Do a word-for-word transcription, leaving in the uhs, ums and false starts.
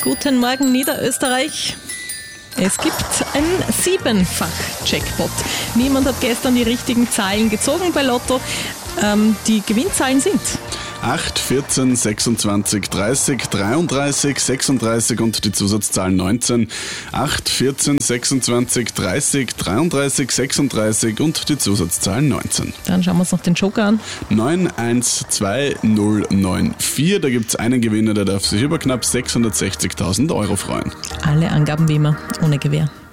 Guten Morgen, Niederösterreich. Es gibt ein Siebenfach-Jackpot. Niemand hat gestern die richtigen Zahlen gezogen bei Lotto. Ähm, die Gewinnzahlen sind acht, vierzehn, sechsundzwanzig, dreißig, dreiunddreißig, sechsunddreißig und die Zusatzzahl neunzehn. acht, vierzehn, sechsundzwanzig, dreißig, dreiunddreißig, sechsunddreißig und die Zusatzzahl neunzehn. Dann schauen wir uns noch den Joker an. neun eins zwei null neun vier, da gibt es einen Gewinner, der darf sich über knapp sechshundertsechzigtausend Euro freuen. Alle Angaben wie immer ohne Gewähr.